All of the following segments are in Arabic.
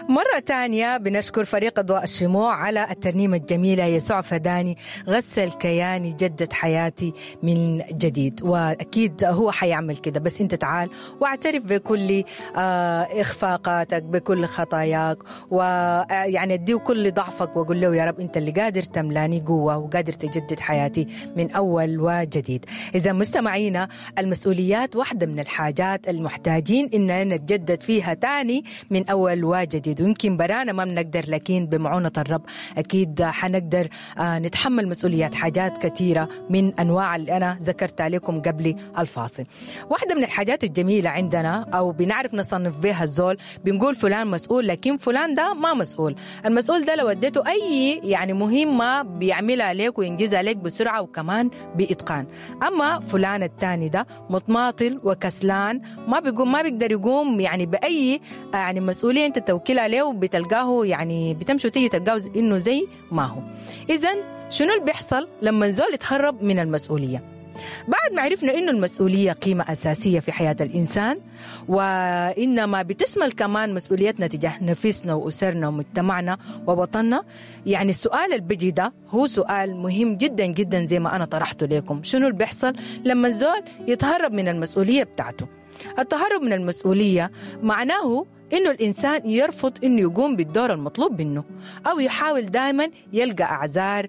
مرة تانية بنشكر فريق أضواء الشموع على الترنيمة الجميلة. يسوع فداني غسل كياني جدد حياتي من جديد، وأكيد هو حيعمل كده، بس أنت تعال واعترف بكل إخفاقاتك، بكل خطاياك، ويعني أديه كل ضعفك وقول له يا رب أنت اللي قادر تملاني قوة وقادر تجدد حياتي من أول وجديد. إذا مستمعينا، المسؤوليات واحدة من الحاجات المحتاجين إننا نتجدد فيها تاني من أول وجديد، ويمكن برانا ما بنقدر، لكن بمعونة الرب أكيد حنقدر نتحمل مسؤوليات حاجات كثيرة من أنواع اللي أنا ذكرت عليكم قبل الفاصل. واحدة من الحاجات الجميلة عندنا أو بنعرف نصنف بها الزول، بنقول فلان مسؤول، لكن فلان ده ما مسؤول. المسؤول ده لو اديته أي يعني مهمة بيعملها عليك وينجزها عليك بسرعة وكمان بإتقان. أما فلان التاني ده متماطل وكسلان، ما بيقدر يقوم يعني بأي يعني مسؤولية أنت توكل عليه، وبتلقاه يعني بتمشي وتيجي تلقاه إنه زي ما هو. إذن شنو اللي بيحصل لما الزول يتهرب من المسؤولية؟ بعد ما عرفنا إنه المسؤولية قيمة أساسية في حياة الإنسان، وإنما بتشمل كمان مسؤوليتنا تجاه نفسنا وأسرنا ومجتمعنا ووطننا، يعني السؤال اللي بيجي ده هو سؤال مهم جدا جدا زي ما أنا طرحته لكم. شنو اللي بيحصل لما الزول يتهرب من المسؤولية بتاعته؟ التهرب من المسؤولية معناه إنه الإنسان يرفض إنه يقوم بالدور المطلوب منه، أو يحاول دائما يلقى أعذار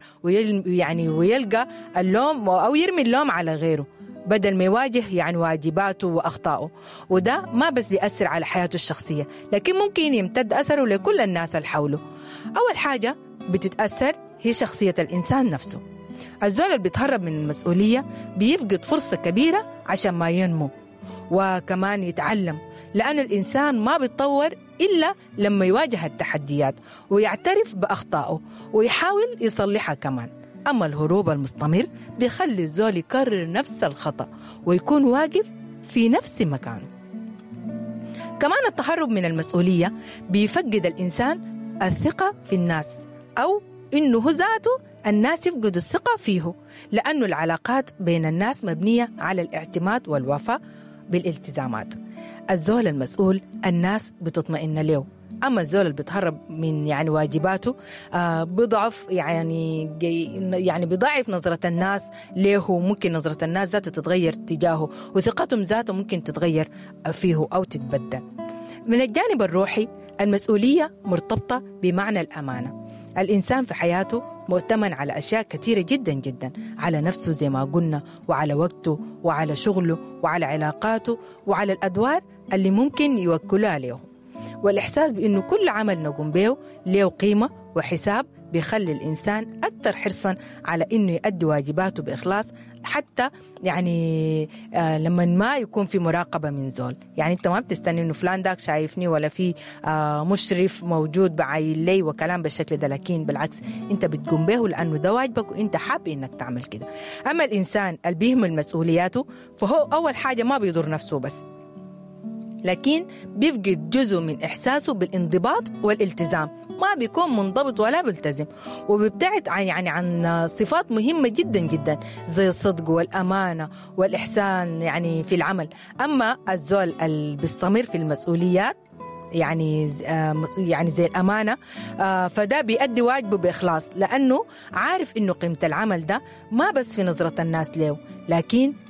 ويلقى اللوم أو يرمي اللوم على غيره بدل ما يواجه يعني واجباته وأخطائه. وده ما بس بيأثر على حياته الشخصية، لكن ممكن يمتد أثره لكل الناس اللي حوله. أول حاجة بتتأثر هي شخصية الإنسان نفسه. الزول اللي بيتهرب من المسؤولية بيفقد فرصة كبيرة عشان ما ينمو وكمان يتعلم، لأن الإنسان ما بيتطور إلا لما يواجه التحديات ويعترف بأخطائه ويحاول يصلحها كمان. أما الهروب المستمر بيخلي الزول يكرر نفس الخطأ ويكون واقف في نفس مكانه. كمان التهرب من المسؤولية بيفقد الإنسان الثقة في الناس، أو إنه ذاته الناس يفقدوا الثقة فيه، لأنه العلاقات بين الناس مبنية على الاعتماد والوفاء بالالتزامات. الزول المسؤول الناس بتطمئن له، أما الزول اللي بيتهرب من يعني واجباته بضعف يعني بضعف نظرة الناس له، ممكن نظرة الناس ذاته تتغير تجاهه، وثقتهم ذاته ممكن تتغير فيه أو تتبدل. من الجانب الروحي، المسؤولية مرتبطة بمعنى الأمانة. الإنسان في حياته مؤتمن على أشياء كثيرة جدا جدا، على نفسه زي ما قلنا، وعلى وقته، وعلى شغله، وعلى علاقاته، وعلى الأدوار اللي ممكن يوكلها له. والإحساس بأنه كل عمل نقوم به له قيمة وحساب بيخلي الإنسان أكثر حرصا على أنه يؤدي واجباته بإخلاص، حتى يعني لما ما يكون في مراقبة من زول. يعني أنت ما بتستني أنه فلان داك شايفني ولا في مشرف موجود بعين لي وكلام بالشكل ده، لكن بالعكس أنت بتقوم به لأنه ده واجبك وأنت حاب أنك تعمل كده. أما الإنسان اللي بيهمل مسؤولياته فهو أول حاجة ما بيضر نفسه بس، لكن بيفقد جزء من إحساسه بالانضباط والالتزام، ما بيكون منضبط ولا بيلتزم، وبيبتعد عن صفات مهمة جدا جدا زي الصدق والأمانة والإحسان يعني في العمل. أما الزول اللي بيستمر في المسؤوليات يعني زي الأمانة، فده بيأدي واجبه بإخلاص، لأنه عارف إنه قيمة العمل ده ما بس في نظرة الناس له، لكن